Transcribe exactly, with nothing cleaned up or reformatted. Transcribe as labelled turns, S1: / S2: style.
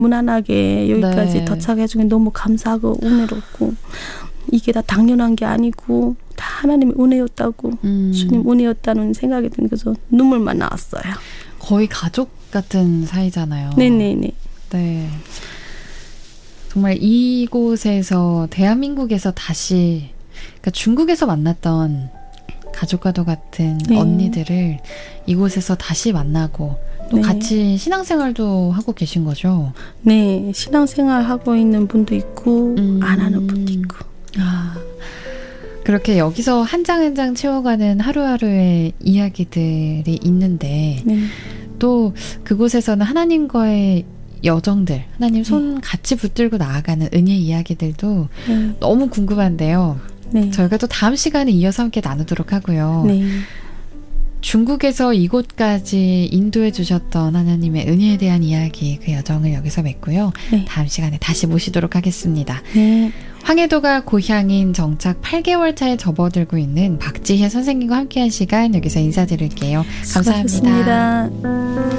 S1: 무난하게 여기까지
S2: 네.
S1: 도착해 주긴 너무 감사하고 은혜롭고 이게 다 당연한 게 아니고 다 하나님의 은혜였다고
S2: 음.
S1: 주님 은혜였다는 생각이 들면서 눈물만 나왔어요.
S2: 거의 가족 같은 사이잖아요.
S1: 네네네.
S2: 네. 정말 이곳에서 대한민국에서 다시 그러니까 중국에서 만났던 가족과도 같은
S1: 네.
S2: 언니들을 이곳에서 다시 만나고 또
S1: 네.
S2: 같이 신앙생활도 하고 계신 거죠?
S1: 네. 신앙생활 하고 있는 분도 있고
S2: 음.
S1: 안 하는 분도 있고.
S2: 아, 그렇게 여기서 한 장 한 장 채워가는 하루하루의 이야기들이 있는데
S1: 네.
S2: 또 그곳에서는 하나님과의 여정들, 하나님 손 네. 같이 붙들고 나아가는 은혜 이야기들도
S1: 네.
S2: 너무 궁금한데요.
S1: 네.
S2: 저희가 또 다음 시간에 이어서 함께 나누도록 하고요.
S1: 네.
S2: 중국에서 이곳까지 인도해 주셨던 하나님의 은혜에 대한 이야기, 그 여정을 여기서 맺고요.
S1: 네.
S2: 다음 시간에 다시 모시도록 하겠습니다.
S1: 네.
S2: 황해도가 고향인 정착 팔 개월 차에 접어들고 있는 박지혜 선생님과 함께한 시간 여기서 인사드릴게요. 감사합니다.
S1: 수고하셨습니다.